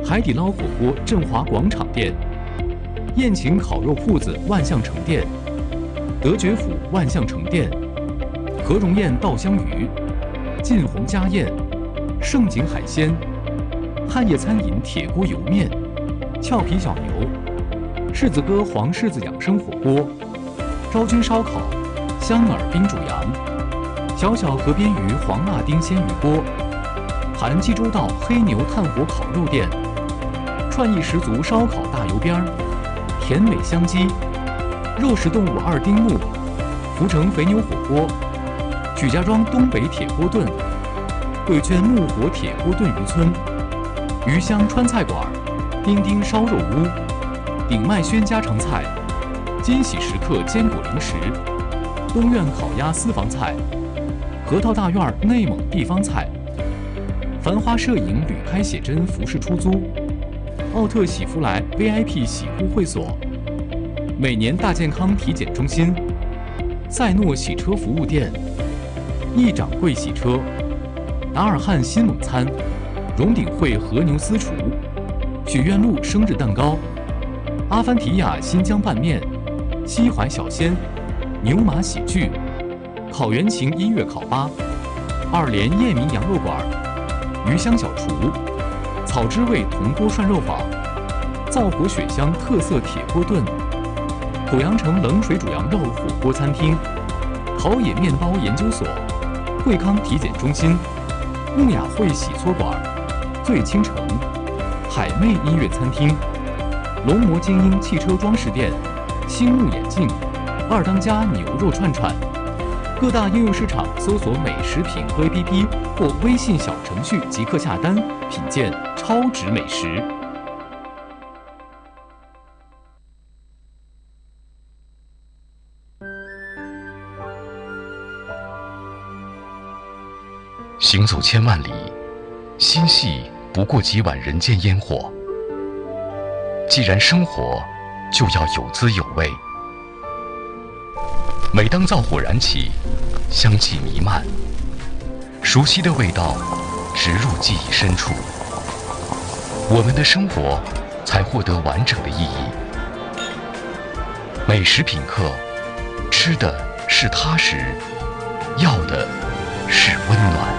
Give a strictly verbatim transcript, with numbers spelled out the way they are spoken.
海底捞火锅振华广场店、宴请烤肉铺子万象城店、德觉府万象城店、和荣宴稻香鱼、晋宏家宴、盛景海鲜、汉业餐饮铁锅油面、俏皮小牛、柿子哥黄柿子养生火锅、昭君烧烤、香饵冰煮羊、小小河边鱼黄辣丁鲜鱼锅、韩济州道黑牛炭火烤肉店、创意十足烧烤大油边儿、甜美香鸡、肉食动物二丁目、福成肥牛火锅、许家庄东北铁锅炖、贵圈木火铁锅炖渔村、鱼香川菜馆、丁丁烧肉屋、鼎麦轩家常菜、金喜时刻坚果零食、东苑烤鸭私房菜、核桃大院内蒙地方菜、繁花摄影旅拍写真服饰出租、奥特喜福来 V I P 洗护会所、每年大健康体检中心、赛诺洗车服务店、易掌柜洗车、达尔汉新蒙餐、荣鼎汇和牛私厨、许愿路生日蛋糕、阿凡提亚新疆拌面、西淮小鲜、牛马喜剧、烤原情音乐烤吧、二连叶明羊肉馆、鱼香小厨、草之味铜锅涮肉坊、灶火雪香特色铁锅炖、濮阳城冷水煮羊肉火锅餐厅、陶冶面包研究所、惠康体检中心、穆雅汇洗搓馆、醉倾城、海魅音乐餐厅、龙魔精英汽车装饰店、星目眼镜、二当家牛肉串串。各大应用市场搜索美食品和 A P P 或微信小程序即可下单，品鉴超值美食。 行走千万里，心系不过几碗人间烟火。既然生活，就要有滋有味。每当灶火燃起，香气弥漫，熟悉的味道植入记忆深处，我们的生活才获得完整的意义。美食品客，吃的是踏实，要的是温暖。